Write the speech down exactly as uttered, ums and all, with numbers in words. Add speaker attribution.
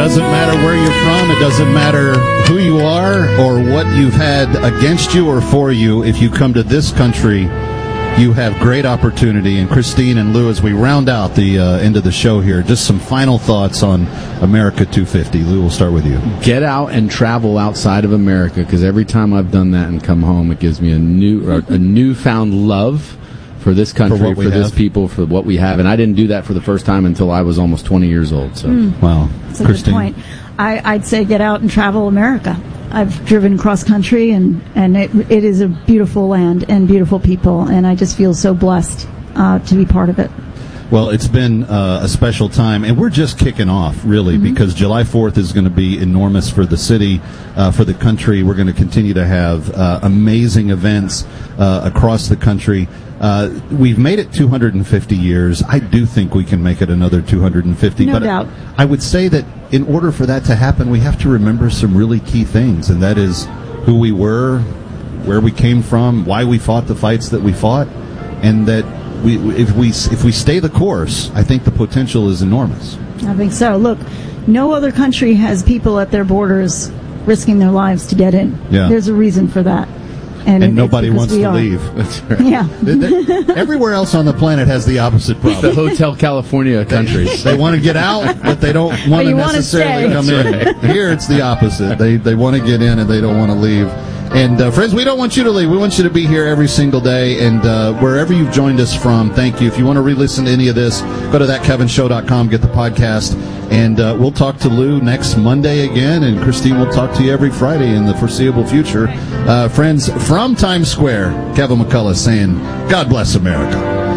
Speaker 1: doesn't matter where you're from. It doesn't matter who you are or what you've had against you or for you. If you come to this country, you have great opportunity. And Christine and Lou, as we round out the uh, end of the show here, just some final thoughts on America two fifty. Lou, we'll start with you.
Speaker 2: Get out and travel outside of America, because every time I've done that and come home, it gives me a new, a newfound love for this country,
Speaker 1: for,
Speaker 2: for this people, for what we have. And I didn't do that for the first time until I was almost twenty years old. So,
Speaker 3: mm.
Speaker 1: Wow.
Speaker 3: That's a
Speaker 1: Christine.
Speaker 3: good point. I, I'd say get out and travel America. I've driven cross country, and, and it, it is a beautiful land and beautiful people, and I just feel so blessed uh, to be part of it.
Speaker 1: Well, it's been uh, a special time, and we're just kicking off, really, mm-hmm. because July fourth is going to be enormous for the city, uh, for the country. We're going to continue to have uh, amazing events uh, across the country. Uh, we've made it two hundred fifty years. I do think we can make it another two hundred fifty.
Speaker 3: No
Speaker 1: but
Speaker 3: doubt.
Speaker 1: I would say that in order for that to happen, we have to remember some really key things, and that is who we were, where we came from, why we fought the fights that we fought, and that we, if we if we stay the course, I think the potential is enormous.
Speaker 3: I think so. Look, no other country has people at their borders risking their lives to get in.
Speaker 1: Yeah.
Speaker 3: There's a reason for that. And,
Speaker 1: and nobody wants to
Speaker 3: are.
Speaker 1: leave.
Speaker 2: That's right.
Speaker 3: Yeah.
Speaker 1: they, they, everywhere else on the planet has the opposite problem.
Speaker 2: The Hotel California countries.
Speaker 1: They want to get out, but they don't want to necessarily come in. Here it's the opposite. They they want to get in and they don't want to leave. And uh, friends, we don't want you to leave. We want you to be here every single day. And uh, wherever you've joined us from, thank you. If you want to re-listen to any of this, go to that kevin show dot com, get the podcast. And uh, we'll talk to Lou next Monday again. And Christine will talk to you every Friday in the foreseeable future. Uh, friends, from Times Square, Kevin McCullough saying, God bless America.